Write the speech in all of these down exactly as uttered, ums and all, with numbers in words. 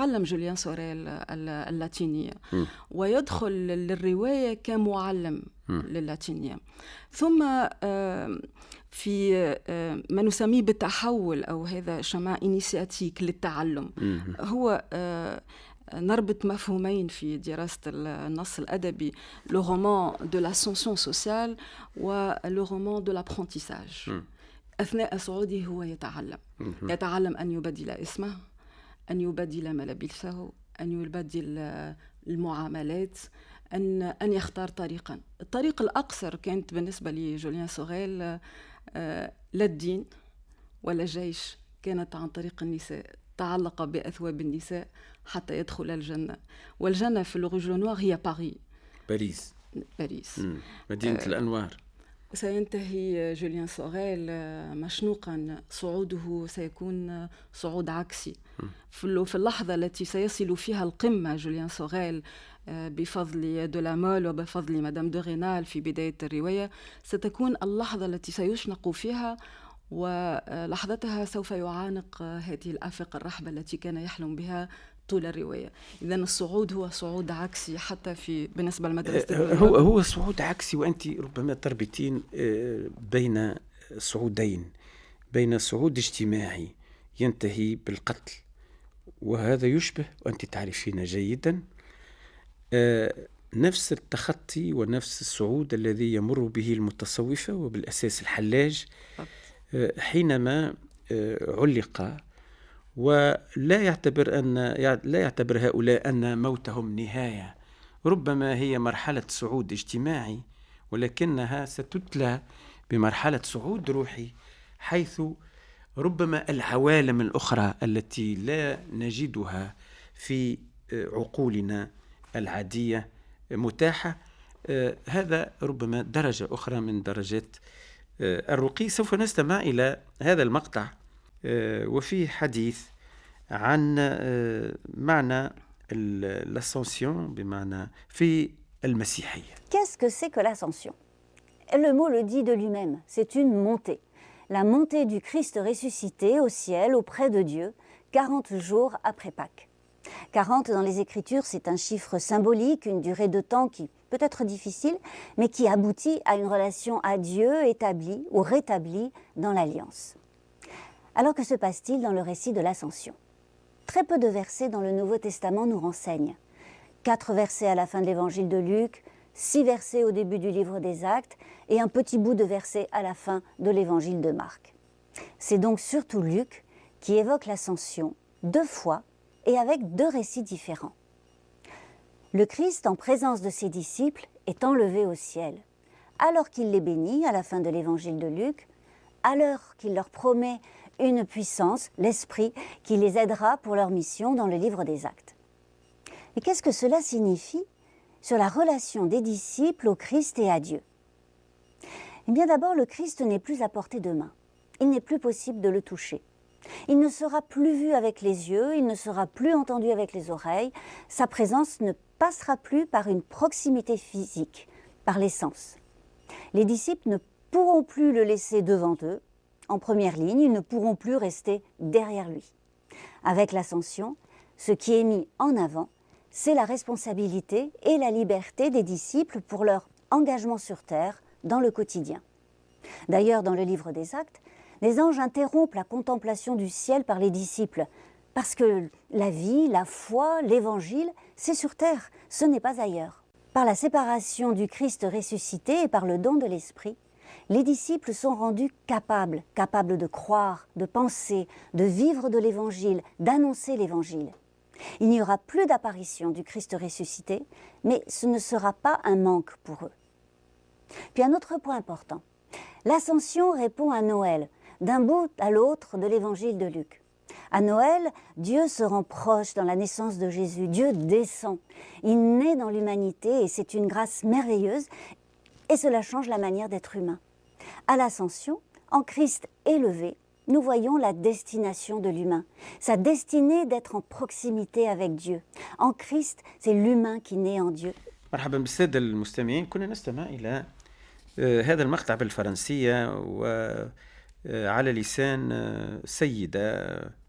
يتعلم جوليان سوريل اللاتينية ويدخل للرواية كمعلم للاتينية. ثم في ما نسميه بالتحول أو هذا شماع إنيسياتيك للتعلم، هو نربط مفهومين في دراسة النص الأدبي، لو رومان دو لاسونسيون سوسيال ولو رومان دو لابرونتيساج. أثناء صعوده هو يتعلم يتعلم أن يبدل اسمه، أن يبدل ملابسه، أن يبدل المعاملات، أن أن يختار طريقا. الطريق الأقصر كانت بالنسبة لي جوليان سوريل لا الدين ولا جيش، كانت عن طريق النساء، تعلق بأثواب النساء حتى يدخل الجنة. والجنة في اللغة نوار هي باريس باريس باريس مم. مدينة آه الأنوار. سينتهي جوليان سوريل مشنوقا، صعوده سيكون صعود عكسي. في اللحظة التي سيصل فيها القمة جوليان سوريل بفضل دولامول وبفضل مدام دو رينال في بداية الرواية، ستكون اللحظة التي سيشنق فيها، ولحظتها سوف يعانق هذه الآفاق الرحبة التي كان يحلم بها طول الرواية. إذن الصعود هو صعود عكسي حتى في بالنسبة لمدرسة هو هو صعود عكسي، وأنت ربما تربطين بين صعودين، بين صعود اجتماعي ينتهي بالقتل، وهذا يشبه وأنت تعرفين جيدا نفس التخطي ونفس الصعود الذي يمر به المتصوفة وبالأساس الحلاج حينما علق، ولا يعتبر أن لا يعتبر هؤلاء أن موتهم نهاية، ربما هي مرحلة صعود اجتماعي، ولكنها ستتلى بمرحلة صعود روحي، حيث ربما العوالم الأخرى التي لا نجدها في عقولنا العادية متاحة، هذا ربما درجة أخرى من درجات الرقي. سوف نستمع إلى هذا المقطع وفيه حديث عن معنى l'ascension بمعنى في المسيحية. Qu'est-ce que c'est que l'ascension? Le mot le dit de lui-même, c'est une montée. La montée du Christ ressuscité au ciel auprès de Dieu, quarante jours après Pâques. quarante dans les Écritures, c'est un chiffre symbolique, une durée de temps qui peut être difficile, mais qui aboutit à une relation à Dieu établie ou rétablie dans l'Alliance. Alors que se passe-t-il dans le récit de l'Ascension? Très peu de versets dans le Nouveau Testament nous renseignent. Quatre versets à la fin de l'Évangile de Luc, six versets au début du livre des Actes et un petit bout de versets à la fin de l'Évangile de Marc. C'est donc surtout Luc qui évoque l'Ascension deux fois et avec deux récits différents. Le Christ, en présence de ses disciples, est enlevé au ciel, alors qu'il les bénit à la fin de l'Évangile de Luc, alors qu'il leur promet une puissance, l'Esprit, qui les aidera pour leur mission dans le livre des Actes. Et qu'est-ce que cela signifie sur la relation des disciples au Christ et à Dieu? Eh bien d'abord, le Christ n'est plus à portée de main. Il n'est plus possible de le toucher. Il ne sera plus vu avec les yeux, il ne sera plus entendu avec les oreilles. Sa présence ne passera plus par une proximité physique, par les sens. Les disciples ne pourront plus le laisser devant eux, en première ligne, ils ne pourront plus rester derrière lui. Avec l'ascension, ce qui est mis en avant, c'est la responsabilité et la liberté des disciples pour leur engagement sur terre dans le quotidien. D'ailleurs, dans le livre des Actes, les anges interrompent la contemplation du ciel par les disciples, parce que la vie, la foi, l'évangile, c'est sur terre, ce n'est pas ailleurs. Par la séparation du Christ ressuscité et par le don de l'Esprit, les disciples sont rendus capables, capables de croire, de penser, de vivre de l'évangile, d'annoncer l'évangile. Il n'y aura plus d'apparition du Christ ressuscité, mais ce ne sera pas un manque pour eux. Puis un autre point important, l'ascension répond à Noël, d'un bout à l'autre de l'évangile de Luc. À Noël, Dieu se rend proche dans la naissance de Jésus, Dieu descend, il naît dans l'humanité et c'est une grâce merveilleuse et cela change la manière d'être humain. À l'ascension, en Christ élevé, nous voyons la destination de l'humain, sa destinée d'être en proximité avec Dieu. En Christ, c'est l'humain qui naît en Dieu. مرحبا بالسادة المستمعين، كنا نستمع إلى هذا المقطع بالفرنسية وعلى لسان سيدة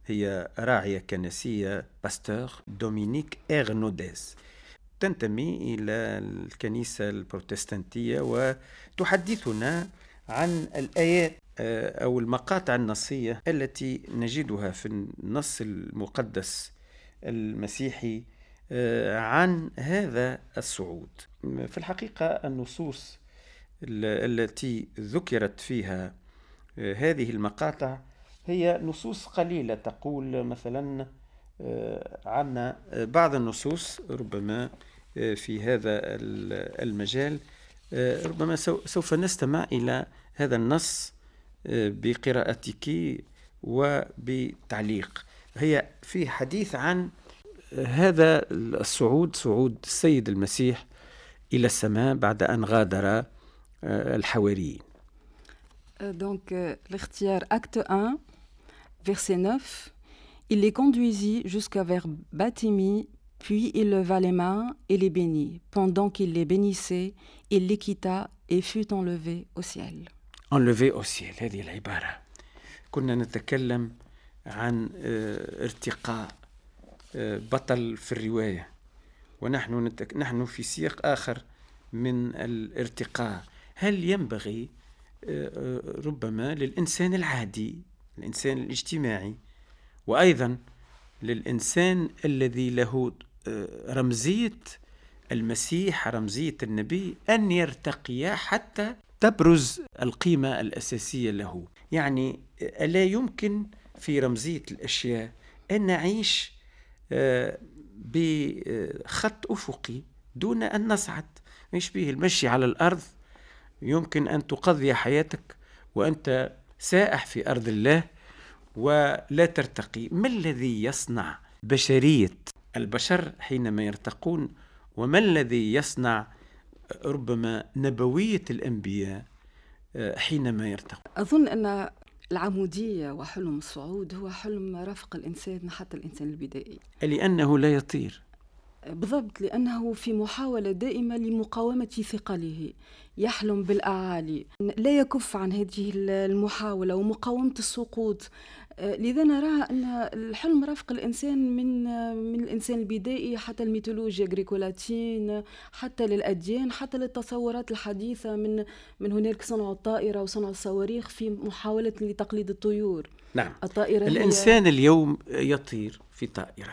هي راعية كنسية باستور دومينيك إغنوديز، تنتمي إلى الكنيسة البروتستانتية، وتحدثنا عن الآيات أو المقاطع النصية التي نجدها في النص المقدس المسيحي عن هذا الصعود. في الحقيقة النصوص التي ذكرت فيها هذه المقاطع هي نصوص قليلة. تقول مثلا عن بعض النصوص ربما في هذا المجال، ربما سوف نستمع إلى هذا النص بقراءتك وبتعليق. هي في حديث عن هذا الصعود، صعود السيد المسيح إلى السماء بعد أن غادر الحواريين. Donc, l'aختيار acte un, verset neuf, il les conduisit jusqu'à vers Bathimi, puis il leva les mains et les bénit. Pendant qu'il les bénissait, il les quitta et fut enlevé au ciel. Enlevé au ciel، هذه العبارة. كنا نتكلم عن ارتقاء بطل في الرواية، ونحن نتك... نحن في سياق آخر من الارتقاء. هل ينبغي ربما للإنسان العادي، الإنسان الاجتماعي، وأيضا للإنسان الذي له رمزية المسيح، رمزية النبي، أن يرتقي حتى تبرز القيمة الأساسية له؟ يعني ألا يمكن في رمزية الأشياء أن نعيش بخط أفقي دون أن نصعد؟ ما يشبه المشي على الأرض. يمكن أن تقضي حياتك وأنت سائح في أرض الله ولا ترتقي. ما الذي يصنع بشرية البشر حينما يرتقون؟ وما الذي يصنع ربما نبوية الأنبياء حينما يرتقون؟ أظن أن العمودية وحلم الصعود هو حلم رافق الإنسان حتى الإنسان البدائي، لأنه لا يطير. بالضبط، لأنه في محاولة دائمة لمقاومة ثقله، يحلم بالأعالي، لا يكف عن هذه المحاولة ومقاومة السقوط. لذا نرى أن الحلم رافق الإنسان من من الإنسان البدائي حتى الميثولوجيا الغريكولاتين، حتى للأديان، حتى للتصورات الحديثة، من من هناك صنع الطائرة وصنع الصواريخ في محاولة لتقليد الطيور. نعم، الطائرة الإنسان هي... اليوم يطير في طائرة.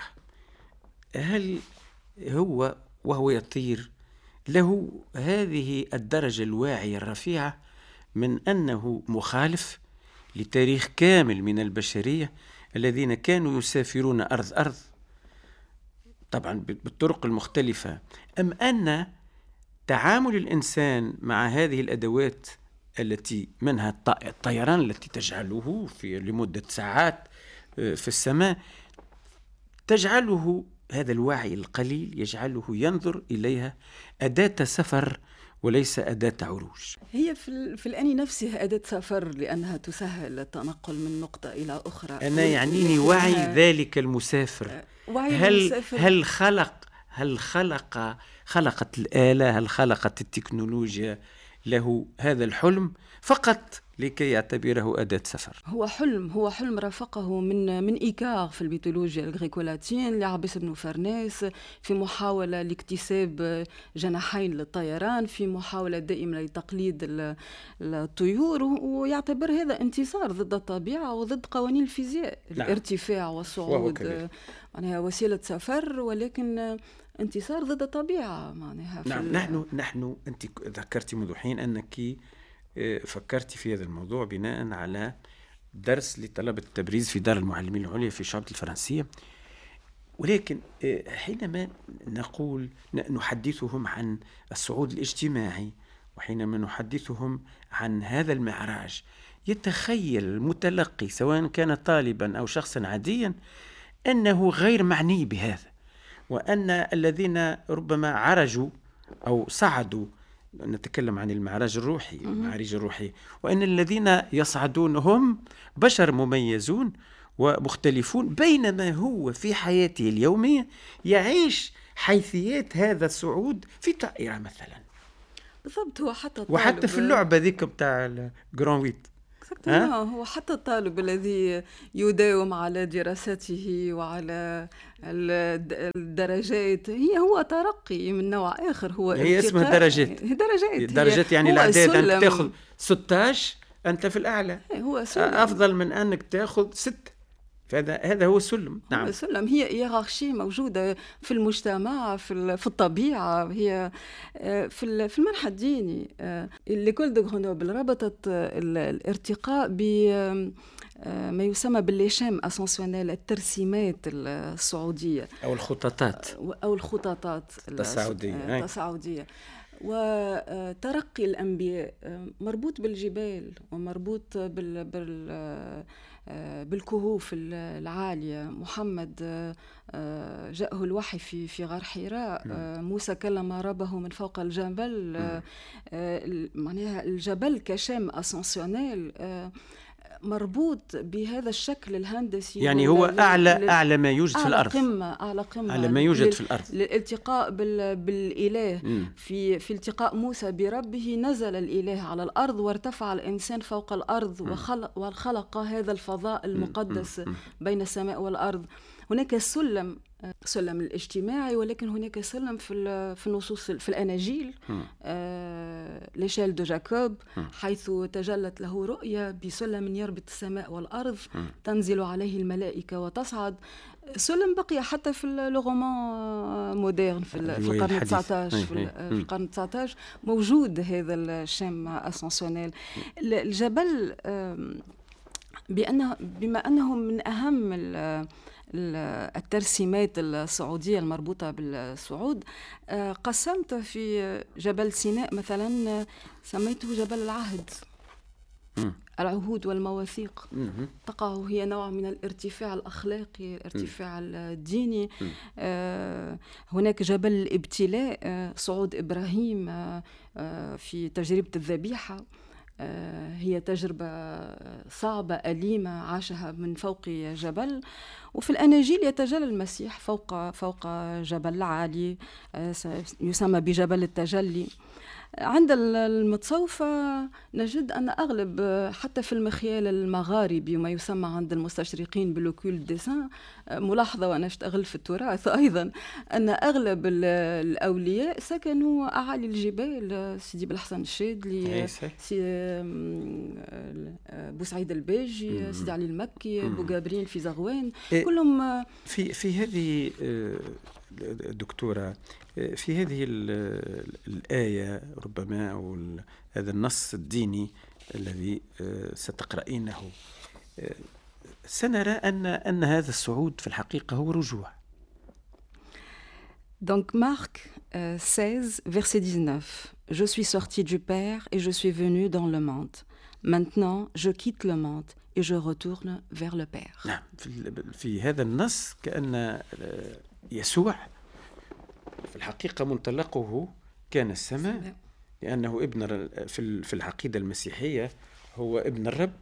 هل هو وهو يطير له هذه الدرجة الواعية الرفيعة من أنه مخالف لتاريخ كامل من البشرية الذين كانوا يسافرون أرض أرض طبعا بالطرق المختلفة، أم أن تعامل الإنسان مع هذه الأدوات التي منها الطيران التي تجعله في لمدة ساعات في السماء، تجعله هذا الوعي القليل يجعله ينظر إليها أداة سفر وليس أداة عروج؟ هي في, في الآن نفسها أداة سفر، لأنها تسهل التنقل من نقطة إلى أخرى. أنا يعنيني وعي ذلك المسافر. وعي هل المسافر. هل خلق هل خلق خلقت الآلة، هل خلقت التكنولوجيا له هذا الحلم فقط لكي يعتبره أداة سفر؟ هو حلم، هو حلم رافقه من من إيكار في الميثولوجيا الغريكولاتين لعبس بن فرناس، في محاولة لاكتساب جناحين للطيران، في محاولة دائمة لتقليد الطيور، ويعتبر هذا انتصار ضد الطبيعة وضد قوانين الفيزياء. نعم. الارتفاع والصعود معناها وسيلة سفر، ولكن انتصار ضد الطبيعة معناها. نعم، نحن نحن أنت ذكرتي منذ حين أنك فكرت في هذا الموضوع بناء على درس لطلبة التبريز في دار المعلمين العليا في شعبة الفرنسية، ولكن حينما نقول نحدثهم عن الصعود الاجتماعي، وحينما نحدثهم عن هذا المعراج، يتخيل المتلقي سواء كان طالبا أو شخصا عاديا أنه غير معني بهذا، وأن الذين ربما عرجوا أو صعدوا، نتكلم عن المعراج الروحي، المعارج الروحي، وأن الذين يصعدون هم بشر مميزون ومختلفون، بينما هو في حياته اليومية يعيش حيثيات هذا الصعود في طائرة مثلا. بالضبط. هو حتى وحتى في اللعبة ذيك بتاع الجران ويت هو حتى الطالب الذي يداوم على دراسته وعلى الدرجات هي هو ترقي من نوع آخر. هو هي اسمها درجات. درجات درجات يعني الإعداد أنك تأخذ ستاشر أنت في الأعلى، هو سلم. أفضل من أنك تأخذ ستة. فهذا هذا هو السلم. نعم، السلم هي هيرارشي موجودة في المجتمع، في في الطبيعة، هي في في المنحى الديني. ليكول دو غرونوبل ربطت الارتقاء ب ما يسمى بالليشام اسانسيونيل، الترسيمات الصعودية أو الخططات أو الخططات التصاعدية التصاعدية. وترقي الأنبياء مربوط بالجبال ومربوط بال, بال بالكهوف العالية. محمد جاءه الوحي في في غار حراء، موسى كلم ربه من فوق الجبل. معناها الجبل كشام اسانسيونيل مربوط بهذا الشكل الهندسي، يعني هو أعلى أعلى ما يوجد في الأرض، قمة أعلى قمة أعلى ما يوجد في الأرض للالتقاء بالإله. في في التقاء موسى بربه نزل الإله على الأرض وارتفع الإنسان فوق الأرض وخلق وخلق هذا الفضاء المقدس مم. مم. بين السماء والأرض. هناك سلم سلم الاجتماعي، ولكن هناك سلم في في النصوص في الأناجيل، آه ليشيل دو جاكوب، حيث تجلت له رؤية بسلم يربط السماء والأرض، م. تنزل عليه الملائكة وتصعد. سلم بقي حتى في الرومان مودرن في القرن التسعة عشر. في القرن التسعة عشر موجود هذا الشام اسانسيونيل. الجبل بأنه بما أنه من أهم الترسيمات الصعودية المربوطة بالصعود، قسمت في جبل سيناء مثلا سميته جبل العهد، العهود والمواثيق. تقع هي نوع من الارتفاع الأخلاقي، الارتفاع الديني. هناك جبل الابتلاء، صعود إبراهيم في تجربة الذبيحة، هي تجربة صعبة أليمة عاشها من فوق جبل. وفي الأناجيل يتجلى المسيح فوق فوق جبل عالي يسمى بجبل التجلي. عند المتصوفة نجد أن أغلب حتى في المخيال المغاربي وما يسمى عند المستشرقين بالوكول ديسان، ملاحظة وأنا أشتغل في التراث أيضا أن أغلب الأولياء سكنوا أعالي الجبال، سيدي بالحسن الشاذلي، بوسعيد الباجي، سيدي علي المكي، بوغابرين في زغوان، كلهم في في هذه دكتورة في هذه الآية ربما أو هذا النص الديني الذي ستقرأينه، سنرى أن أن هذا الصعود في الحقيقة هو رجوع. Donc Marc euh, seize verset dix-neuf. Je suis sorti du Père et je suis venu dans le monde. Maintenant je quitte le monde et je retourne vers le Père. نعم، في هذا النص كأن يسوع في الحقيقة منطلقه كان السماء، لأنه ابن في العقيدة المسيحية هو ابن الرب،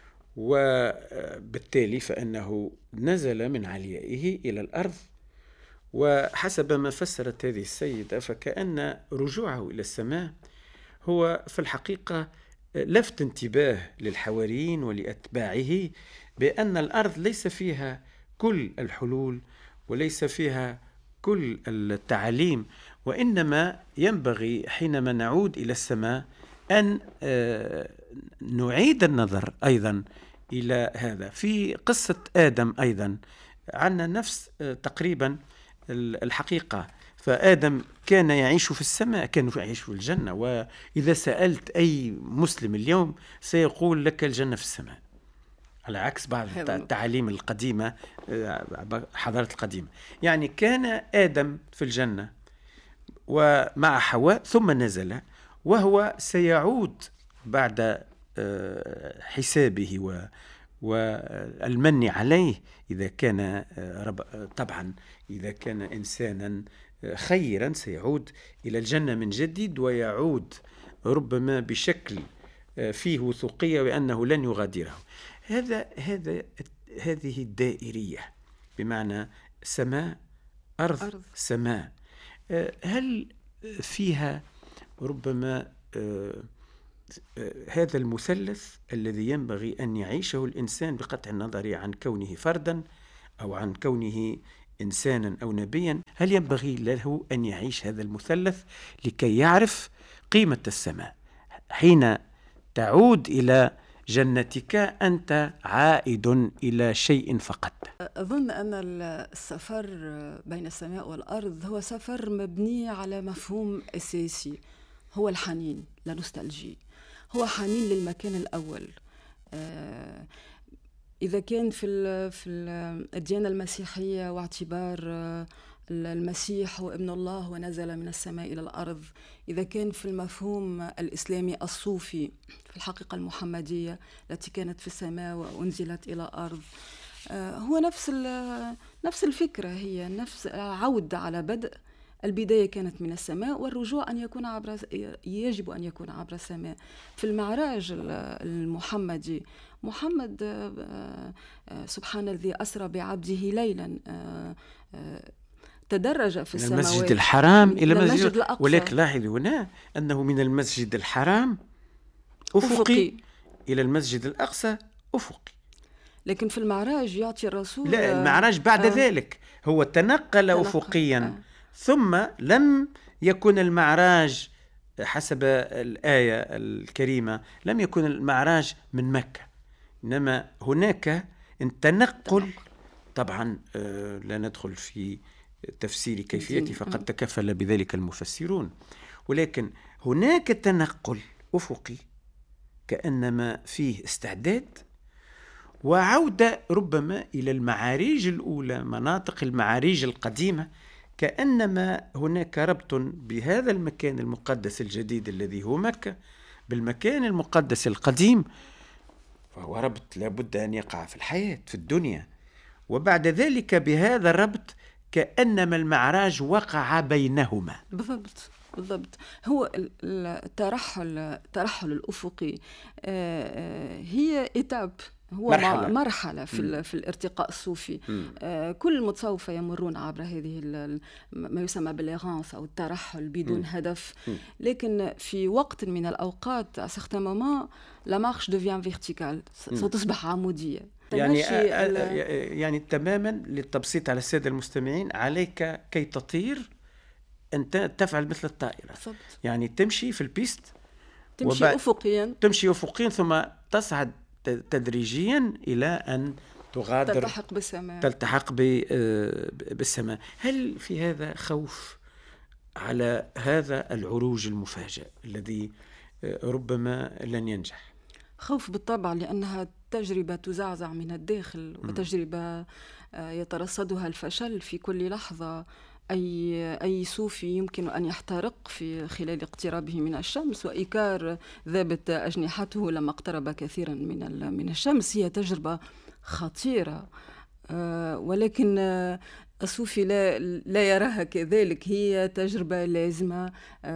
وبالتالي فإنه نزل من عليائه إلى الأرض. وحسب ما فسرت هذه السيدة فكأن رجوعه إلى السماء هو في الحقيقة لفت انتباه للحواريين ولأتباعه بأن الأرض ليس فيها كل الحلول وليس فيها كل التعاليم، وإنما ينبغي حينما نعود إلى السماء أن نعيد النظر أيضا إلى هذا. في قصة آدم أيضا عنا نفس تقريبا الحقيقة، فآدم كان يعيش في السماء، كان يعيش في الجنة، وإذا سألت أي مسلم اليوم سيقول لك الجنة في السماء، على عكس بعض التعاليم القديمة، حضارة القديمة. يعني كان آدم في الجنة ومع حواء ثم نزل، وهو سيعود بعد حسابه والمن عليه إذا كان طبعا إذا كان إنسانا خيرا سيعود إلى الجنة من جديد، ويعود ربما بشكل فيه وثوقية وأنه لن يغادره. هذا هذا هذه الدائرية بمعنى سماء أرض, أرض. سماء، هل فيها ربما هذا المثلث الذي ينبغي أن يعيشه الإنسان بقطع النظر عن كونه فردا أو عن كونه إنسانا أو نبيا، هل ينبغي له أن يعيش هذا المثلث لكي يعرف قيمة السماء؟ حين تعود إلى جنتك أنت عائد إلى شيء فقط. أظن أن السفر بين السماء والأرض هو سفر مبني على مفهوم أساسي، هو الحنين، لا نوستالجي، هو حنين للمكان الأول. إذا كان في في الديانة المسيحية واعتبار المسيح هو ابن الله ونزل من السماء إلى الأرض، إذا كان في المفهوم الإسلامي الصوفي في الحقيقة المحمدية التي كانت في السماء وأنزلت إلى الأرض، هو نفس نفس الفكرة، هي نفس عود على بدء. البداية كانت من السماء والرجوع أن يكون عبر يجب أن يكون عبر السماء. في المعراج المحمدي محمد سبحان الذي أسرى بعبده ليلا تدرج في السماوات من المسجد الحرام إلى المسجد الأقصى، ولكن لاحظ هنا أنه من المسجد الحرام أفقي, أفقي إلى المسجد الأقصى أفقي. لكن في المعراج يعطي الرسول، لا، المعراج بعد آه ذلك هو تنقل أفقيا آه. ثم لم يكن المعراج حسب الآية الكريمة لم يكن المعراج من مكة، إنما هناك التنقل. طبعا آه لا ندخل في تفسير كيفيته فقد تكفل بذلك المفسرون، ولكن هناك تنقل أفقي كأنما فيه استعداد وعودة ربما إلى المعاريج الأولى، مناطق المعاريج القديمة، كأنما هناك ربط بهذا المكان المقدس الجديد الذي هو مكة بالمكان المقدس القديم، وهو ربط لابد أن يقع في الحياة في الدنيا. وبعد ذلك بهذا الربط كأنما المعراج وقع بينهما. بالضبط بالضبط. هو الترحل الترحل الأفقي هي إتاب، هو مرحلة, مرحلة في, م. في الارتقاء الصوفي. آه كل المتصوفة يمرون عبر هذه ما يسمى بالإغانس أو الترحل بدون م. هدف. م. لكن في وقت من الأوقات à certains moments la marche devient verticale، ستصبح عمودية. يعني يعني تماما للتبسيط على السادة المستمعين، عليك كي تطير أن تفعل مثل الطائرة. صبت. يعني تمشي في البيست، تمشي أفقيا تمشي أفقيا ثم تصعد تدريجيا إلى أن تغادر تلتحق بالسماء تلتحق بالسماء. هل في هذا خوف على هذا العروج المفاجئ الذي ربما لن ينجح؟ خوف بالطبع، لأنها تجربة تزعزع من الداخل وتجربة يترصدها الفشل في كل لحظة. أي أي صوفي يمكن أن يحترق في خلال اقترابه من الشمس، وإيكار ذابت أجنحته لما اقترب كثيرا من من الشمس. هي تجربة خطيرة، ولكن الصوفي لا لا يراها كذلك. هي تجربة لازمة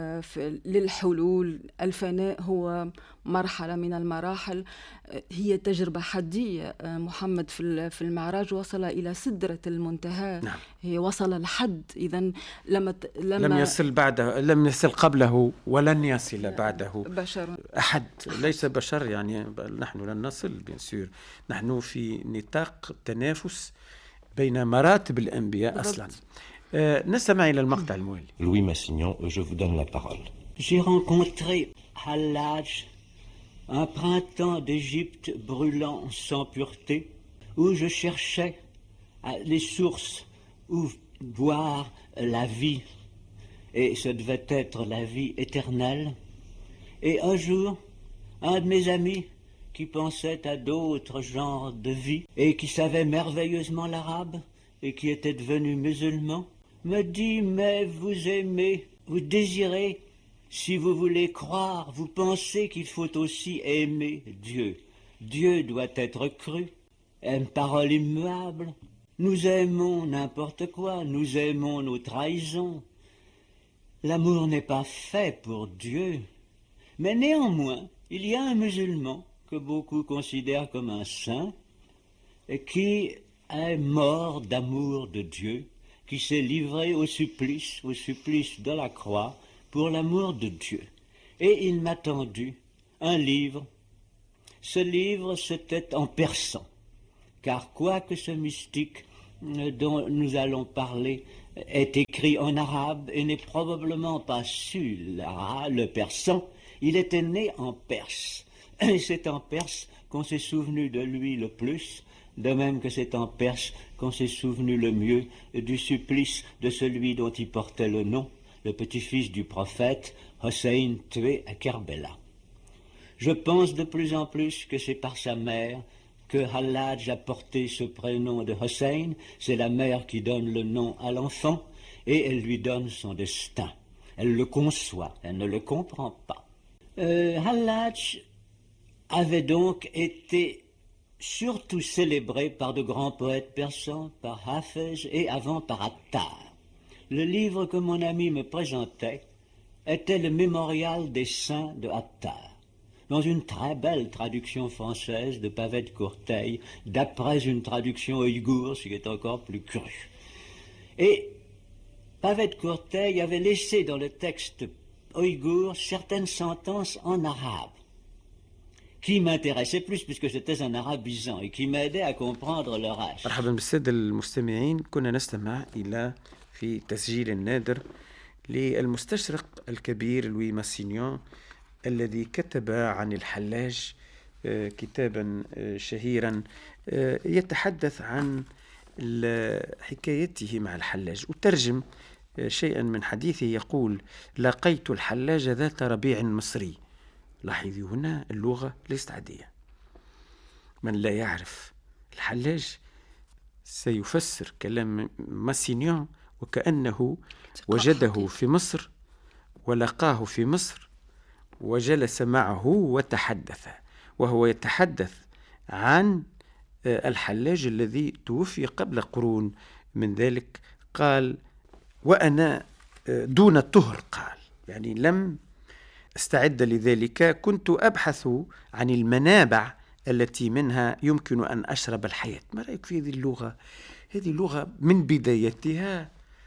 للحلول. الفناء هو مرحلة من المراحل، هي تجربة حدية. محمد في في المعراج وصل إلى سدرة المنتهى. نعم. هي وصل الحد. إذن لما لما لم يصل بعده، لم يصل قبله ولن يصل بعده بشر أحد. ليس بشر يعني نحن لن نصل بيان سور، نحن في نطاق تنافس بين مراتب الأنبياء أصلا. euh, نستمع إلى المقطع الموالي. Louis Massignon, je vous donne la parole. J'ai rencontré Hallaj, un printemps d'Égypte brûlant sans pureté, où je cherchais les sources où boire la vie, et ce devait être la vie éternelle. Et un jour, un de mes amis qui pensait à d'autres genres de vie et qui savait merveilleusement l'arabe et qui était devenu musulman, me dit « Mais vous aimez, vous désirez, si vous voulez croire, vous pensez qu'il faut aussi aimer Dieu. Dieu doit être cru, une parole immuable. Nous aimons n'importe quoi, nous aimons nos trahisons. L'amour n'est pas fait pour Dieu. Mais néanmoins, il y a un musulman que beaucoup considèrent comme un saint, et qui est mort d'amour de Dieu, qui s'est livré au supplice, au supplice de la croix, pour l'amour de Dieu. Et il m'a tendu un livre. Ce livre, c'était en persan, car quoique ce mystique dont nous allons parler est écrit en arabe et n'est probablement pas su l'arabe, le persan, il était né en Perse. Et c'est en Perse qu'on s'est souvenu de lui le plus, de même que c'est en Perse qu'on s'est souvenu le mieux du supplice de celui dont il portait le nom, le petit-fils du prophète, Hossein, tué à Kerbela. Je pense de plus en plus que c'est par sa mère que Hallaj a porté ce prénom de Hossein. C'est la mère qui donne le nom à l'enfant et elle lui donne son destin. Elle le conçoit, elle ne le comprend pas. Euh, Hallaj avait donc été surtout célébré par de grands poètes persans, par Hafez et avant par Attar. Le livre que mon ami me présentait était le mémorial des saints de Attar, dans une très belle traduction française de Pavet de Courteil, d'après une traduction ouïghour, ce qui est encore plus cru. Et Pavet de Courteil avait laissé dans le texte ouïghour certaines sentences en arabe, qui m'intéressaient plus puisque c'était un arabisant et qui m'aidait à comprendre le reste. مرحبا بالسادة المستمعين. كنا نستمع إلى في تسجيل نادر للمستشرق الكبير لوي ماسينيون الذي كتب عن الحلاج كتابا شهيرا يتحدث عن حكايته مع الحلاج، وترجم شيئا من حديثه. يقول: لقيت الحلاج ذات ربيع مصري. لاحظوا هنا اللغة ليست عادية. من لا يعرف الحلاج سيفسر كلام ماسينيون وكأنه وجده في مصر ولقاه في مصر وجلس معه وتحدث، وهو يتحدث عن الحلاج الذي توفي قبل قرون من ذلك. قال: وأنا دون الطهر، قال يعني لم استعد لذلك، كنت أبحث عن المنابع التي منها يمكن أن أشرب الحياة. ما رأيك في هذه اللغة؟ هذه اللغة من بدايتها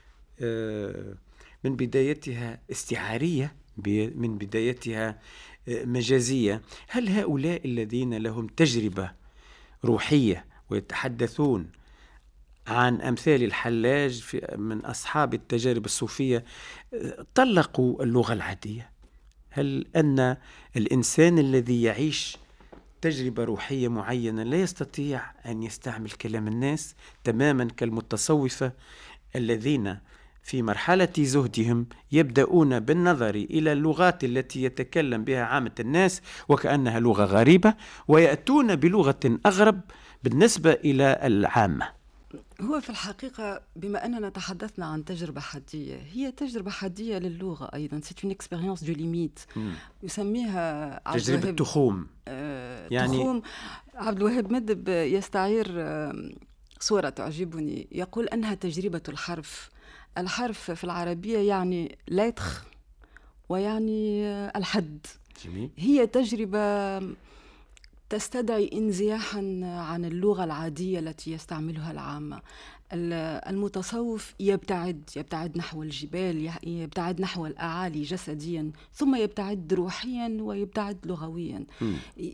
من بدايتها استعارية، من بدايتها مجازية. هل هؤلاء الذين لهم تجربة روحية ويتحدثون عن أمثال الحلاج من أصحاب التجارب الصوفية طلقوا اللغة العادية؟ هل أن الإنسان الذي يعيش تجربة روحية معينة لا يستطيع أن يستعمل كلام الناس تماما كالمتصوفة الذين في مرحلة زهدهم يبدأون بالنظر إلى اللغات التي يتكلم بها عامة الناس وكأنها لغة غريبة، ويأتون بلغة أغرب بالنسبة إلى العامة؟ هو في الحقيقة بما أننا تحدثنا عن تجربة حدية، هي تجربة حدية للغة أيضا. c'est une expérience du limite. يسميها تجربة تخوم. آه يعني تخوم. عبد الوهاب مدب يستعير آه صورة تعجبني، يقول أنها تجربة الحرف. الحرف في العربية يعني لتر ويعني الحد. جميل. هي تجربة تستدعي انزياحا عن اللغة العادية التي يستعملها العامة. المتصوف يبتعد يبتعد نحو الجبال، يبتعد نحو الأعالي جسديا، ثم يبتعد روحيا ويبتعد لغويا. م.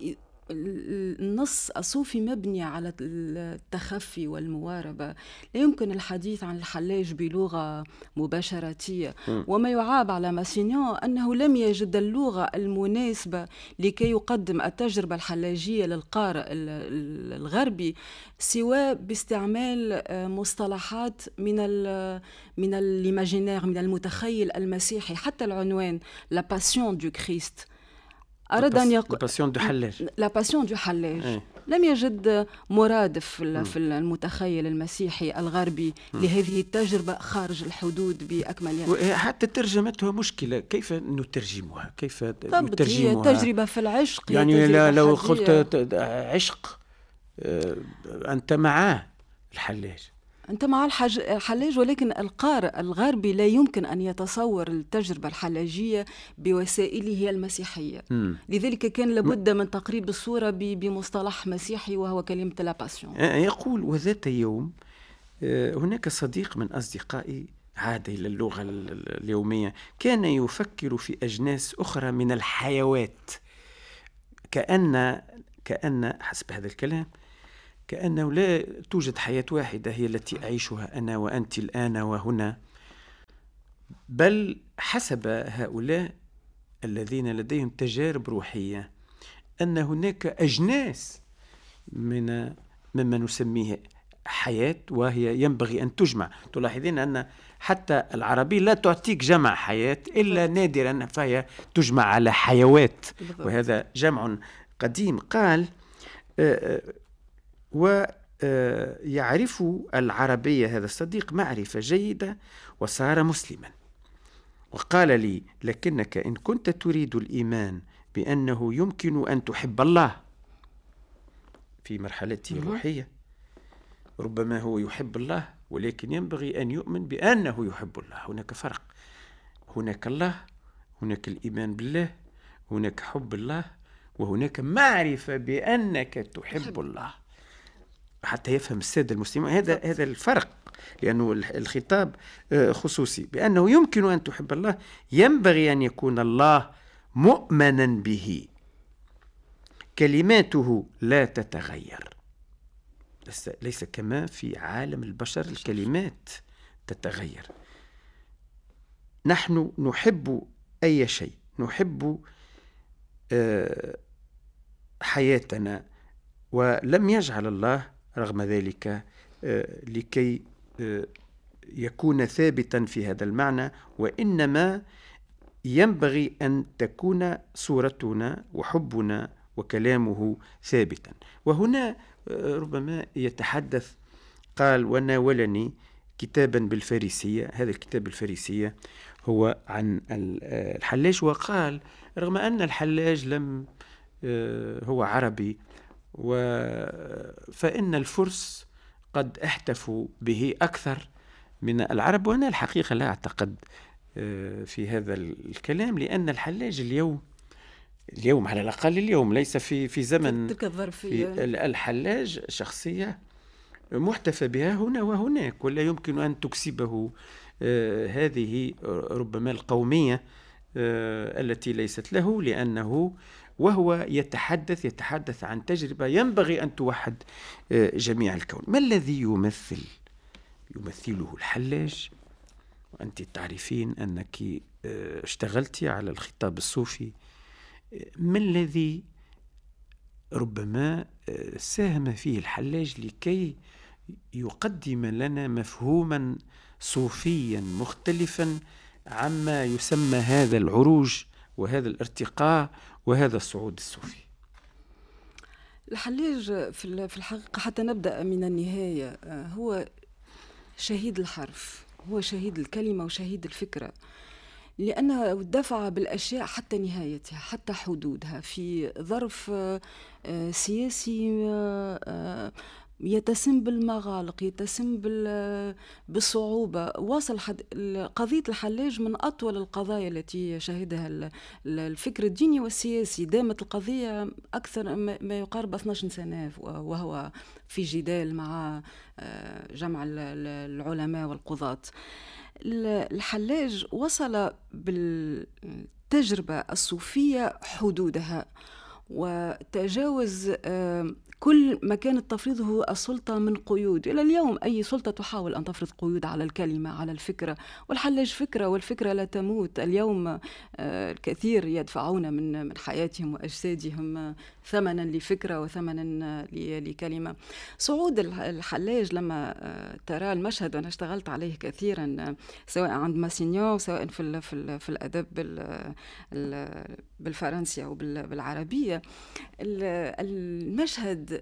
النص الصوفي مبني على التخفي والمواربة. لا يمكن الحديث عن الحلاج بلغة مباشراتية. وما يعاب على ماسينيون أنه لم يجد اللغة المناسبة لكي يقدم التجربة الحلاجية للقارئ الغربي سوى باستعمال مصطلحات من ال من الإيماجينير، من المتخيل المسيحي. حتى العنوان La Passion du Christ أراد أن يقول La Passion du حلاج. La Passion du حلاج. ايه. لم يجد مرادف في المتخيل المسيحي الغربي م. لهذه التجربة خارج الحدود بأكملها. حتى ترجمتها مشكلة، كيف نترجمها؟ كيف نترجمها؟ هي تجربة في العشق. يعني لو قلت عشق أنت معاه الحلاج، أنت مع الحلاج، ولكن القارئ الغربي لا يمكن أن يتصور التجربة الحلاجية بوسائله المسيحية. م. لذلك كان لابد من تقريب الصورة بمصطلح مسيحي وهو كلمة لا باسيون. يقول: وذات يوم هناك صديق من أصدقائي عاد إلى اللغة اليومية، كان يفكر في أجناس أخرى من الحيوات كأن كأن حسب هذا الكلام كأنه لا توجد حياة واحدة هي التي أعيشها أنا وأنت الآن وهنا، بل حسب هؤلاء الذين لديهم تجارب روحية أن هناك أجناس من مما نسميه حياة، وهي ينبغي أن تجمع. تلاحظين أن حتى العربي لا تعطيك جمع حياة إلا نادرا، فهي تجمع على حيوات، وهذا جمع قديم. قال ويعرف العربية هذا الصديق معرفة جيدة وصار مسلما، وقال لي لكنك إن كنت تريد الإيمان بأنه يمكن أن تحب الله في مرحلته الروحية، ربما هو يحب الله ولكن ينبغي أن يؤمن بأنه يحب الله. هناك فرق، هناك الله، هناك الإيمان بالله، هناك حب الله، وهناك معرفة بأنك تحب الله، حتى يفهم السادة المسلمين هذا هذا الفرق، لأنه الخطاب خصوصي بأنه يمكن أن تحب الله، ينبغي أن يكون الله مؤمنا به، كلماته لا تتغير، ليس كما في عالم البشر الكلمات تتغير. نحن نحب أي شيء، نحب حياتنا، ولم يجعل الله رغم ذلك لكي يكون ثابتا في هذا المعنى، وإنما ينبغي أن تكون صورتنا وحبنا وكلامه ثابتا. وهنا ربما يتحدث، قال وناولني كتابا بالفارسية، هذا الكتاب الفارسية هو عن الحلاج، وقال رغم أن الحلاج لم هو عربي فإن الفرس قد احتفوا به أكثر من العرب، وأنا الحقيقة لا أعتقد في هذا الكلام، لأن الحلاج اليوم اليوم على الأقل اليوم ليس في في زمن تلك الظرفية، الحلاج شخصية محتفى بها هنا وهناك، ولا يمكن أن تكسبه هذه ربما القومية التي ليست له، لأنه وهو يتحدث يتحدث عن تجربة ينبغي أن توحد جميع الكون. ما الذي يمثل يمثله الحلاج؟ وأنت تعرفين أنك اشتغلت على الخطاب الصوفي، ما الذي ربما ساهم فيه الحلاج لكي يقدم لنا مفهوما صوفيا مختلفا عما يسمى هذا العروج وهذا الارتقاء وهذا الصعود الصوفي؟ الحلاج في الحقيقة، حتى نبدأ من النهاية، هو شهيد الحرف، هو شهيد الكلمة وشهيد الفكرة، لأنه دفع بالأشياء حتى نهايتها، حتى حدودها، في ظرف سياسي يتسم بالمغالق، يتسم بالصعوبة. وصل قضية الحلاج من أطول القضايا التي شهدها الفكر الديني والسياسي، دامت القضية أكثر ما يقارب اثنتي عشرة سنة، وهو في جدال مع جمع العلماء والقضاة. الحلاج وصل بالتجربة الصوفية حدودها، وتجاوز كل ما كانت تفرضه السلطة من قيود. إلى اليوم أي سلطة تحاول أن تفرض قيود على الكلمة، على الفكرة، والحلاج فكرة، والفكرة لا تموت. اليوم الكثير يدفعون من من حياتهم وأجسادهم ثمنا لفكرة وثمنا لكلمة. صعود الحلاج لما ترى المشهد، وأنا اشتغلت عليه كثيرا سواء عند ماسينيو سواء في في, في الأدب بالفرنسية وبالعربية، المشهد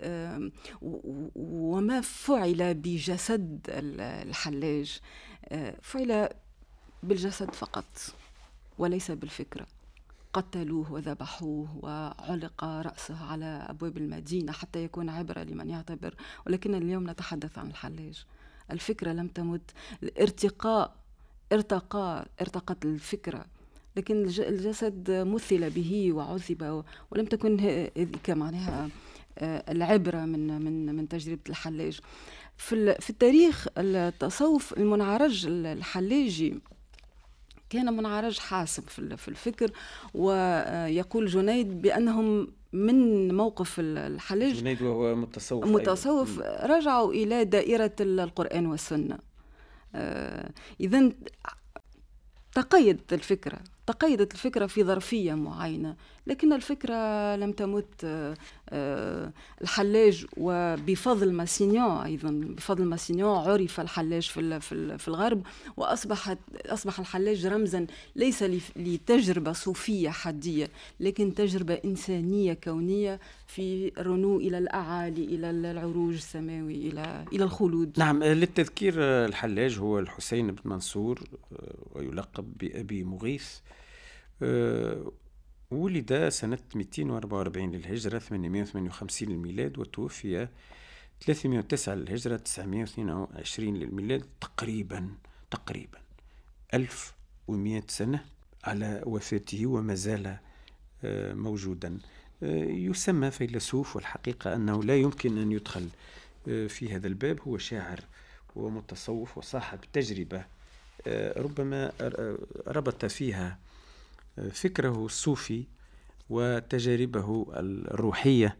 وما فعل بجسد الحلاج فعل بالجسد فقط وليس بالفكرة. قتلوه وذبحوه وعلق رأسه على أبواب المدينة حتى يكون عبرة لمن يعتبر، ولكن اليوم نتحدث عن الحلاج. الفكرة لم تمت، الارتقاء ارتقى ارتقت الفكرة، لكن الجسد مثل به وعذب، ولم تكن هذه معناها العبرة من من من تجربة الحلاج. في في التاريخ التصوف المنعرج الحلاجي كان منعرج حاسم في الفكر. ويقول جنيد بأنهم من موقف الحلاج، جنيد وهو متصوف متصوف رجعوا إلى دائرة القرآن والسنة. إذن تقيدت الفكرة تقيدت الفكرة في ظرفية معينة، لكن الفكرة لم تمت. الحلاج وبفضل ماسينيون، أيضا بفضل ماسينيون عرف الحلاج في في الغرب، وأصبحت أصبح الحلاج رمزا ليس لتجربة صوفية حدية، لكن تجربة إنسانية كونية في الرنو إلى الأعالي، إلى العروج السماوي، إلى إلى الخلود. نعم، للتذكير الحلاج هو الحسين بن منصور، ويلقب بأبي مغيث. أه ولد سنة مئتين وأربعة وأربعين للهجرة، ثمانمئة وثمانية وخمسين للميلاد، وتوفي ثلاثمئة وتسعة للهجرة، تسعمئة واثنين وعشرين للميلاد. تقريبا تقريبا ألف ومئة سنة على وفاته وما زال أه موجودا. أه يسمى فيلسوف، والحقيقة أنه لا يمكن أن يدخل أه في هذا الباب. هو شاعر ومتصوف وصاحب تجربة أه ربما ربط فيها فكره الصوفي وتجاربه الروحية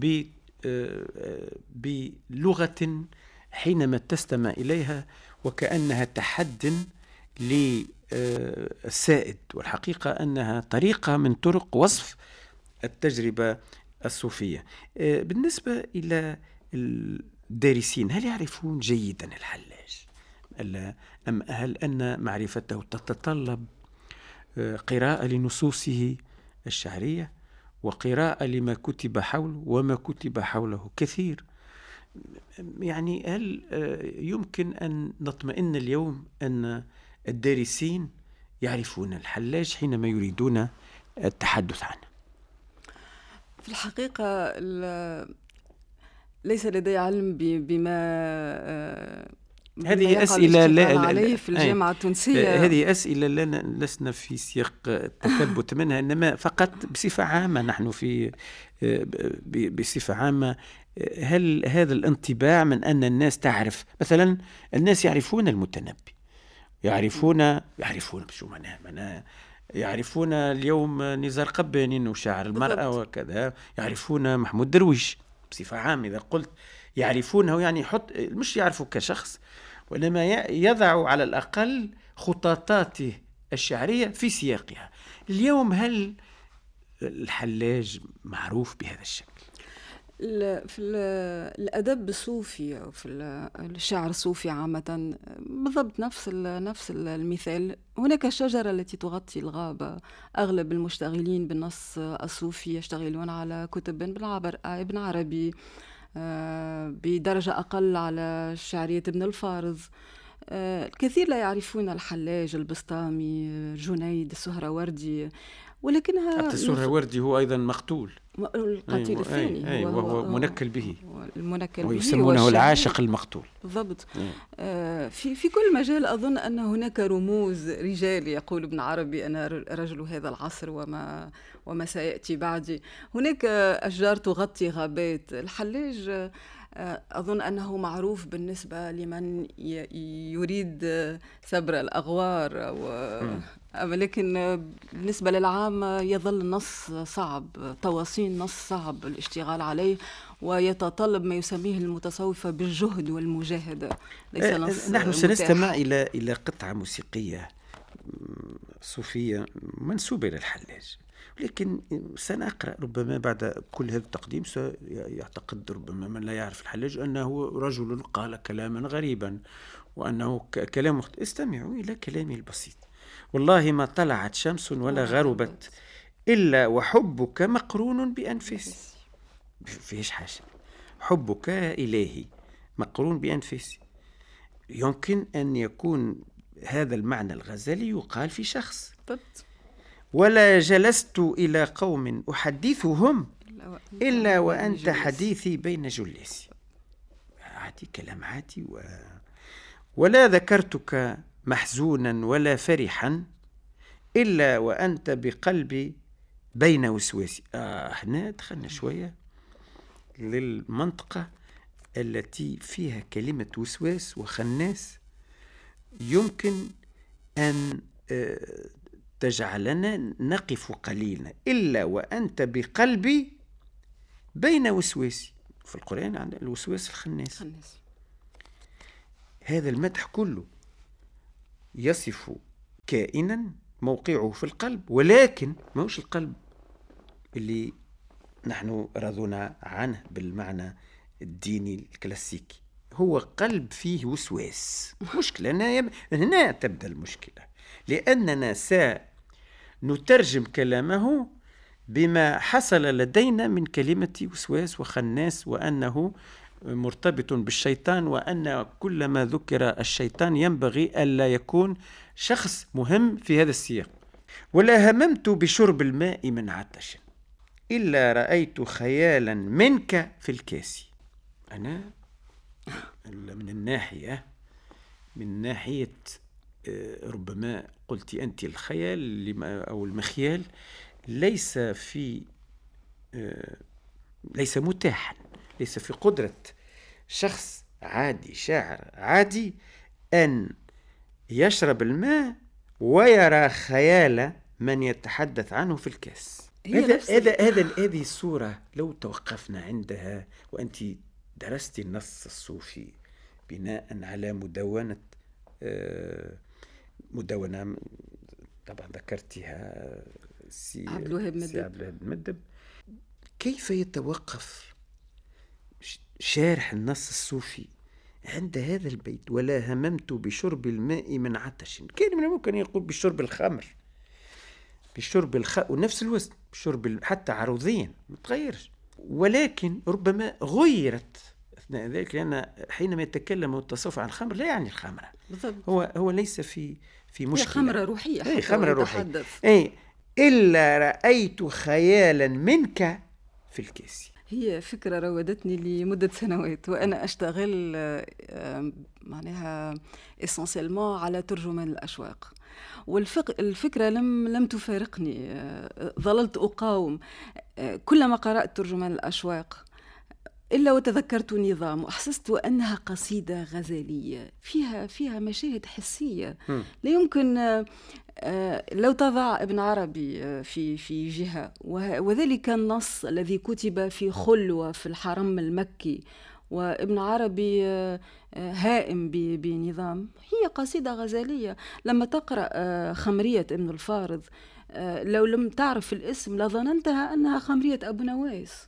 بلغة حينما تستمع إليها وكأنها تحد للسائد، والحقيقة أنها طريقة من طرق وصف التجربة الصوفية. بالنسبة إلى الدارسين، هل يعرفون جيدا الحلاج أم هل أن معرفته تتطلب قراءة لنصوصه الشعرية وقراءة لما كتب حوله، وما كتب حوله كثير؟ يعني هل يمكن أن نطمئن اليوم أن الدارسين يعرفون الحلاج حينما يريدون التحدث عنه؟ في الحقيقة ليس لدي علم بما هذه أسئلة لا عليه في الجامعة التونسية. هذه أسئلة لنا لسنا في سياق التثبت منها، إنما فقط بصفة عامة. نحن في بصفة عامة، هل هذا الانطباع من أن الناس تعرف، مثلا الناس يعرفون المتنبي، يعرفون يعرفون شو معناه معناه يعرفون اليوم نزار قباني إنه شاعر المرأة وكذا، يعرفون محمود درويش بصفة عامة. إذا قلت يعرفونه يعني حط مش يعرفه كشخص، وإنما يضع على الأقل خطاطاته الشعرية في سياقها. اليوم هل الحلاج معروف بهذا الشكل؟ في الأدب الصوفي أو في الشعر الصوفي عامة بالضبط نفس نفس المثال. هناك الشجرة التي تغطي الغابة. أغلب المشتغلين بالنص الصوفي يشتغلون على كتب ابن عربي، بدرجة أقل على شعرية ابن الفارض. الكثير لا يعرفون الحلاج، البسطامي، جنيد، السهروردي، ولكنها السهروردي هو أيضا مقتول، القتيل أي الثاني، أي وهو هو منكل به، المنكل به ويسمونه العاشق المقتول. بالضبط. آه في في كل مجال أظن أن هناك رموز رجال. يقول ابن عربي أنا رجل هذا العصر وما وما سيأتي بعدي. هناك أشجار تغطي غابات. الحلاج أظن أنه معروف بالنسبة لمن يريد سبر الأغوار، ولكن بالنسبة للعام يظل النص صعب، تواصين نص صعب الاشتغال عليه، ويتطلب ما يسميه المتصوفة بالجهد والمجاهدة. ليس نص نحن سنستمع إلى إلى قطعة موسيقية صوفية منسوبة للحلاج، لكن سنقرأ ربما بعد كل هذا التقديم سيعتقد ربما من لا يعرف الحلاج أنه رجل قال كلاما غريبا وأنه كلام مخت... استمعوا إلى كلامي البسيط. والله ما طلعت شمس ولا غربت إلا وحبك مقرون بأنفسي. فيش حاجة، حبك إلهي مقرون بأنفسي. يمكن أن يكون هذا المعنى الغزالي يقال في شخص. ولا جلست إلى قوم أحدثهم إلا وأنت حديثي بين جلسي. عادي، كلام عادي. و... ولا ذكرتك محزونا ولا فرحا إلا وأنت بقلبي بين وسواسي. آه هنا دخلنا شوية للمنطقة التي فيها كلمة وسواس وخناس. يمكن أن تجعلنا نقف قليلا إلا وأنت بقلبي بين وسواسي. في القرآن عند الوسواس الخناس. خناس. هذا المدح كله يصف كائنا موقعه في القلب، ولكن ما هوش القلب اللي نحن رضونا عنه بالمعنى الديني الكلاسيكي، هو قلب فيه وسواس. مشكلة هنا, هنا تبدأ المشكلة، لأننا سنترجم كلامه بما حصل لدينا من كلمة وسواس وخناس، وأنه مرتبط بالشيطان، وأن كلما ذكر الشيطان ينبغي ألا يكون شخص مهم في هذا السياق. ولا هممت بشرب الماء من عطش إلا رأيت خيالا منك في الكاس. أنا من الناحية من ناحية ربما قلت أنت الخيال أو المخيال ليس في ليس متاحا، ليس في قدرة شخص عادي شاعر عادي أن يشرب الماء ويرى خيال من يتحدث عنه في الكاس. هذا هذا هذا هذه الصورة لو توقفنا عندها، وأنت درست النص الصوفي بناء على مدونة مدونة طبعا ذكرتها سي عبد الوهاب المدب، كيف يتوقف شارح النص الصوفي عند هذا البيت؟ ولا هممت بشرب الماء من عطش. كان من الممكن يقول بشرب الخمر، بشرب الخ ونفس الوزن، بشرب حتى عروضيا ما تغيرش، ولكن ربما غيرت اثناء ذلك، لان حينما يتكلم التصوف عن الخمر لا يعني الخمره، هو هو ليس في في مشكله، هي خمره روحيه. اي خمره روحيه. اي الا رايت خيالا منك في الكاس. هي فكرة راودتني لمدة سنوات وأنا أشتغل معناها إسانسيلمون على ترجمان الأشواق، والفكرة لم لم تفارقني، ظللت أقاوم. كلما قرأت ترجمان الأشواق إلا وتذكرت نظام، وأحسست أنها قصيدة غزالية فيها فيها مشاهد حسية م. لا يمكن لو تضع ابن عربي في في جهة، وذلك النص الذي كتب في خلوة في الحرم المكي، وابن عربي هائم بنظام، هي قصيدة غزالية. لما تقرأ خمرية ابن الفارض لو لم تعرف الاسم لظننتها أنها خمرية أبو نواس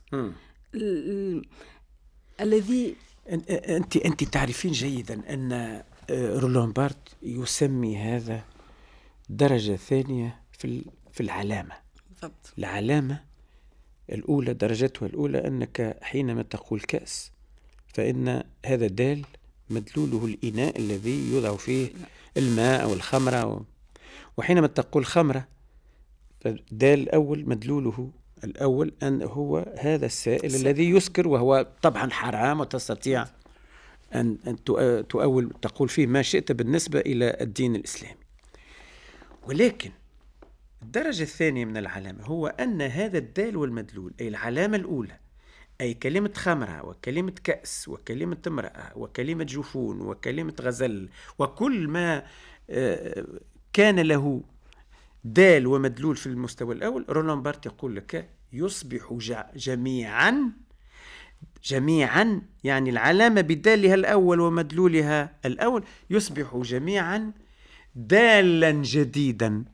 الذي أنت أنت تعرفين جيدا أن رولان بارت يسمي هذا درجة ثانية في في العلامة. بالضبط. العلامة الأولى درجتها الأولى أنك حينما تقول كأس فإن هذا دال مدلوله الإناء الذي يوضع فيه الماء أو الخمرة أو، وحينما تقول خمرة فدال الأول مدلوله الأول أن هو هذا السائل س... الذي يسكر، وهو طبعا حرام، وتستطيع أن أن تؤول تقول فيه ما شئت بالنسبة إلى الدين الإسلامي. ولكن الدرجة الثانية من العلامة هو أن هذا الدال والمدلول، أي العلامة الأولى، أي كلمة خمرة وكلمة كأس وكلمة امرأة وكلمة جفون وكلمة غزل وكل ما كان له دال ومدلول في المستوى الأول، رولان بارت يقول لك يصبح جميعا جميعا يعني العلامة بدالها الأول ومدلولها الأول يصبح جميعا دالا جديدا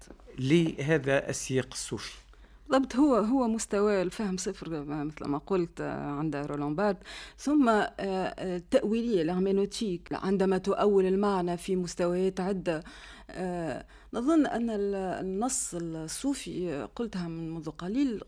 لهذا السياق الصوفي. بالضبط. هو هو مستوى الفهم صفر مثل ما قلت عند رولان بارت. ثم التأويلية الهرمنوتيك عندما تؤول المعنى في مستويات عدة. نظن أن النص الصوفي قلتها من منذ قليل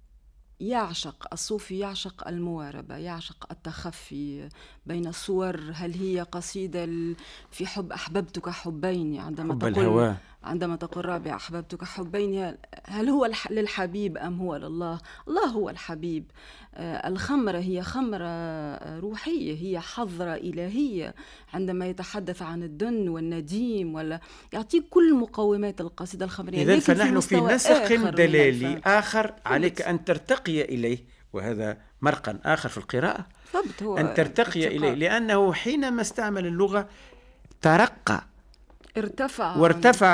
يعشق الصوفي يعشق المواربة، يعشق التخفي بين الصور. هل هي قصيدة في حب أحببتك حبين، عندما حب تقول الهواء. عندما تقول رابع أحببتك حبين، هل هو للحبيب أم هو لله؟ الله هو الحبيب. آه الخمرة هي خمرة روحية، هي حضرة إلهية. عندما يتحدث عن الدن والنديم ولا يعطيك كل مقومات القصيدة الخمرية. إذن فنحن في, في نسق دلالي آخر عليك أن ترتقي إليه، وهذا مرقا آخر في القراءة هو أن ترتقي إليه، لأنه حينما استعمل اللغة ترقى ارتفع وارتفع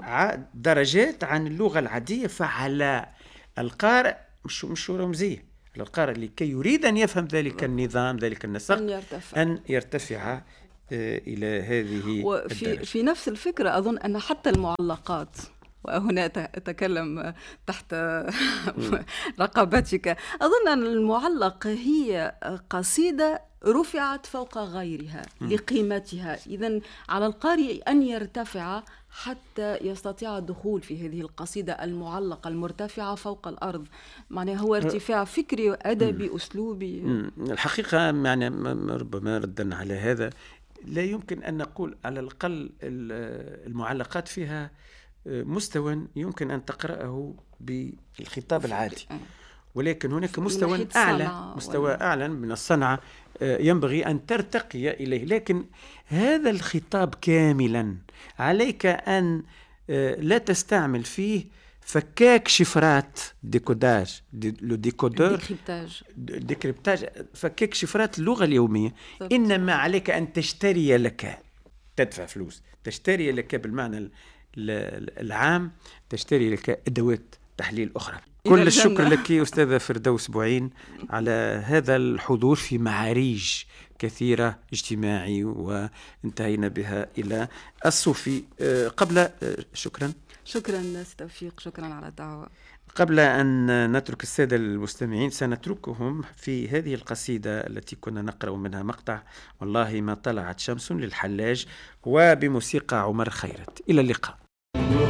درجات عن اللغة العادية. فعلى القارئ مش مش رمزية، على القارئ لكي يريد أن يفهم ذلك النظام ذلك النسق أن يرتفع, أن يرتفع إلى هذه وفي الدرجة. في نفس الفكرة أظن أن حتى المعلقات، وهنا أتكلم تحت رقبتك، أظن أن المعلق هي قصيدة رفعت فوق غيرها لقيمتها. إذن على القارئ أن يرتفع حتى يستطيع الدخول في هذه القصيدة المعلقة المرتفعة فوق الأرض. معناها هو ارتفاع فكري أدبي أسلوبي. الحقيقة يعني ربما ردا على هذا لا يمكن أن نقول على الأقل المعلقات فيها مستوى يمكن أن تقرأه بالخطاب العادي، ولكن هناك مستوى أعلى مستوى أعلى من الصنعة ينبغي أن ترتقي إليه. لكن هذا الخطاب كاملا عليك أن لا تستعمل فيه فكاك شفرات ديكوداج لو ديكودور ديكريبتاج فكاك شفرات اللغة اليومية. إنما عليك أن تشتري لك، تدفع فلوس، تشتري لك بالمعنى العام، تشتري لك أدوات تحليل أخرى. كل الشكر لك أستاذة فردوس بوعين على هذا الحضور في معاريج كثيرة اجتماعي وانتهينا بها إلى الصوفي. قبل شكرا شكرا توفيق، شكرا على الدعوة. قبل أن نترك السادة المستمعين سنتركهم في هذه القصيدة التي كنا نقرأ منها مقطع، والله ما طلعت شمس للحلاج، وبموسيقى عمر خيرت. إلى اللقاء.